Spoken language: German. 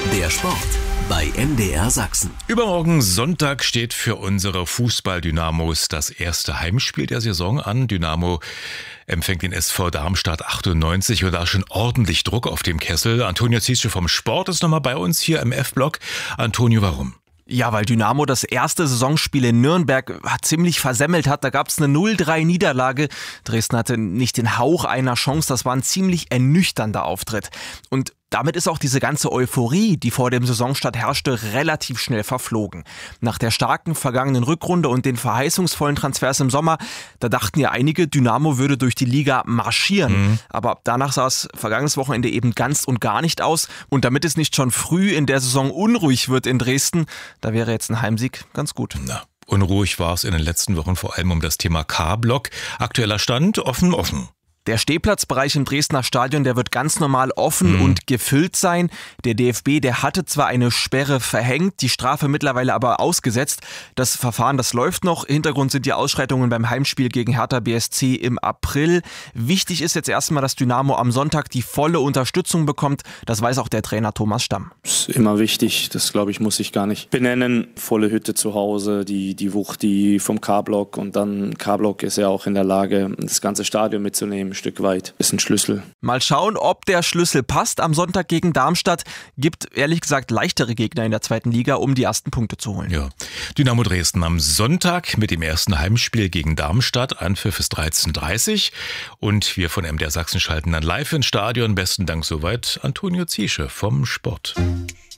Der Sport bei MDR Sachsen. Übermorgen Sonntag steht für unsere Fußball-Dynamos das erste Heimspiel der Saison an. Dynamo empfängt den SV Darmstadt 98 und da schon ordentlich Druck auf dem Kessel. Antonio Ziesche vom Sport ist nochmal bei uns hier im F-Block. Antonio, warum? Ja, weil Dynamo das erste Saisonspiel in Nürnberg ziemlich versemmelt hat. Da gab es eine 0-3-Niederlage. Dresden hatte nicht den Hauch einer Chance. Das war ein ziemlich ernüchternder Auftritt. Und damit ist auch diese ganze Euphorie, die vor dem Saisonstart herrschte, relativ schnell verflogen. Nach der starken vergangenen Rückrunde und den verheißungsvollen Transfers im Sommer, da dachten ja einige, Dynamo würde durch die Liga marschieren. Aber danach sah es vergangenes Wochenende eben ganz und gar nicht aus. Und damit es nicht schon früh in der Saison unruhig wird in Dresden, da wäre jetzt ein Heimsieg ganz gut. Na, unruhig war es in den letzten Wochen vor allem um das Thema K-Block. Aktueller Stand offen. Der Stehplatzbereich im Dresdner Stadion, der wird ganz normal offen und gefüllt sein. Der DFB, der hatte zwar eine Sperre verhängt, die Strafe mittlerweile aber ausgesetzt. Das Verfahren, das läuft noch. Hintergrund sind die Ausschreitungen beim Heimspiel gegen Hertha BSC im April. Wichtig ist jetzt erstmal, dass Dynamo am Sonntag die volle Unterstützung bekommt. Das weiß auch der Trainer Thomas Stamm. Das ist immer wichtig, das glaube ich, muss ich gar nicht benennen. Volle Hütte zu Hause, die Wucht die vom K-Block und dann K-Block ist ja auch in der Lage, das ganze Stadion mitzunehmen. Stück weit. Ist ein Schlüssel. Mal schauen, ob der Schlüssel passt am Sonntag gegen Darmstadt. Gibt ehrlich gesagt leichtere Gegner in der zweiten Liga, um die ersten Punkte zu holen. Ja. Dynamo Dresden am Sonntag mit dem ersten Heimspiel gegen Darmstadt. Anpfiff ist 13:30 und wir von MDR Sachsen schalten dann live ins Stadion. Besten Dank soweit Antonio Ziesche vom Sport.